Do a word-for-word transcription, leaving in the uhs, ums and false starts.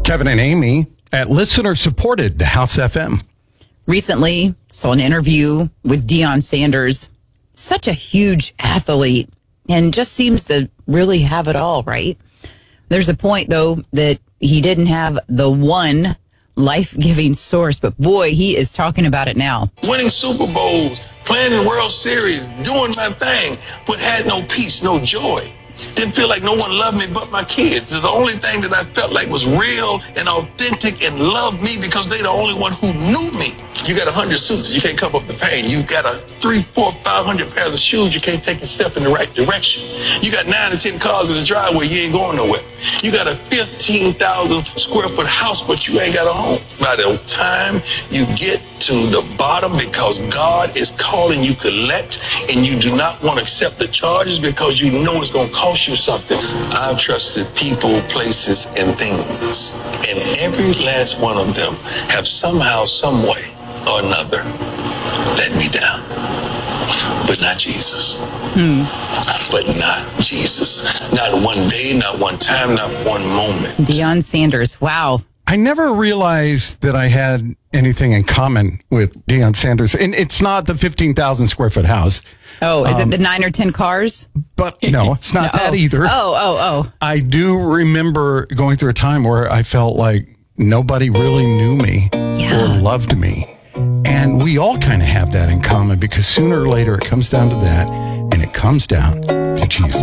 Kevin and Amy at listener-supported The House F M. Recently, saw an interview with Deion Sanders. Such a huge athlete and just seems to really have it all, right? There's a point, though, that he didn't have the one life-giving source, but boy, he is talking about it now. Winning Super Bowls, playing in World Series, doing my thing, but had no peace, no joy. Didn't feel like no one loved me but my kids. The only thing that I felt like was real and authentic and loved me because they the only one who knew me. You got a hundred suits, you can't cover up the pain. You've got a three, four, five hundred pairs of shoes, you can't take a step in the right direction. You got nine to ten cars in the driveway, you ain't going nowhere. You got a fifteen thousand square foot house, but you ain't got a home. By the time you get to the bottom, because God is calling you collect, and you do not want to accept the charges because you know it's going to cost you something. I've trusted people, places, and things, and every last one of them have somehow, some way or another let me down. But not Jesus. Hmm. But not Jesus. Not one day, not one time, not one moment. Deion Sanders. Wow. I never realized that I had anything in common with Deion Sanders. And it's not the fifteen thousand square foot house. Oh, is um, it the nine or ten cars? But no, it's not no. that oh. either. Oh, oh, oh. I do remember going through a time where I felt like nobody really knew me Yeah. or loved me. And we all kind of have that in common because sooner or later it comes down to that, and it comes down to Jesus.